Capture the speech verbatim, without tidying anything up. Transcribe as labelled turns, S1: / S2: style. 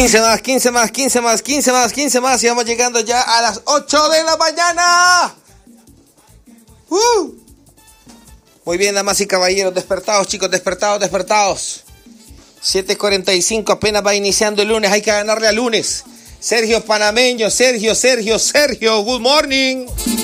S1: quince más, quince más, quince más, quince más, quince más y vamos llegando ya a las ocho de la mañana. Uh. Muy bien, damas y caballeros, despertados, chicos, despertados, despertados. siete cuarenta y cinco, apenas va iniciando el lunes, hay que ganarle al lunes. Sergio Panameño, Sergio, Sergio, Sergio, good morning.